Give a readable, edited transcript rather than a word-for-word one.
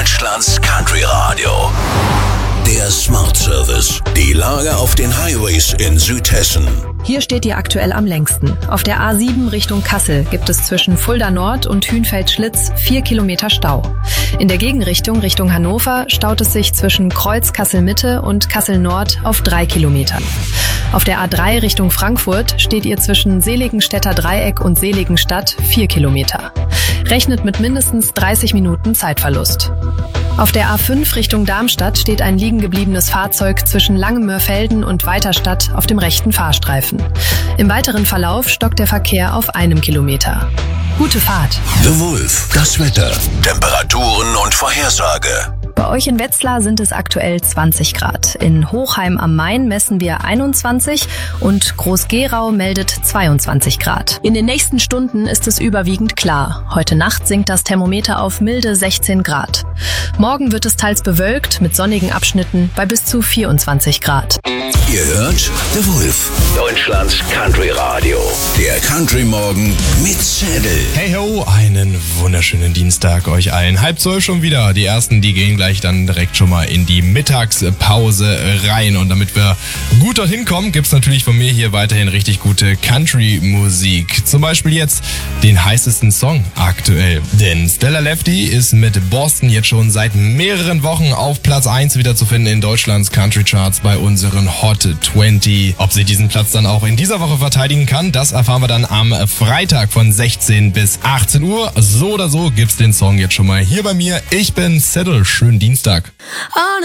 Deutschlands Country Radio. Der Smart Service. Die Lage auf den Highways in Südhessen. Hier steht ihr aktuell am längsten. Auf der A7 Richtung Kassel gibt es zwischen Fulda Nord und Hünfeld-Schlitz 4 Kilometer Stau. In der Gegenrichtung Richtung Hannover staut es sich zwischen Kreuz Kassel-Mitte und Kassel Nord auf 3 Kilometern. Auf der A3 Richtung Frankfurt steht ihr zwischen Seligenstädter Dreieck und Seligenstadt 4 Kilometer. Rechnet mit mindestens 30 Minuten Zeitverlust. Auf der A5 Richtung Darmstadt steht ein liegen gebliebenes Fahrzeug zwischen Langemörfelden und Weiterstadt auf dem rechten Fahrstreifen. Im weiteren Verlauf stockt der Verkehr auf 1 Kilometer. Gute Fahrt. The Wolf, das Wetter, Temperaturen und Vorhersage. Bei euch in Wetzlar sind es aktuell 20 Grad. In Hochheim am Main messen wir 21 und Groß-Gerau meldet 22 Grad. In den nächsten Stunden ist es überwiegend klar. Heute Nacht sinkt das Thermometer auf milde 16 Grad. Morgen wird es teils bewölkt mit sonnigen Abschnitten bei bis zu 24 Grad. Ihr hört The Wolf, Deutschlands Country Radio. Der Country Morgen mit Zettel. Hey ho, einen wunderschönen Dienstag euch allen. 11:30 schon wieder. Die ersten, die gehen gleich dann direkt schon mal in die Mittagspause rein. Und damit wir gut dorthin kommen, gibt's natürlich von mir hier weiterhin richtig gute Country-Musik. Zum Beispiel jetzt den heißesten Song aktuell. Denn Stella Lefty ist mit Boston jetzt schon seit mehreren Wochen auf Platz 1 wieder zu finden in Deutschlands Country Charts bei unseren Hot 20. Ob sie diesen Platz dann auch in dieser Woche verteidigen kann, das erfahren wir dann am Freitag von 16 bis 18 Uhr. So oder so gibt's den Song jetzt schon mal hier bei mir. Ich bin Settle. Schönen Dienstag.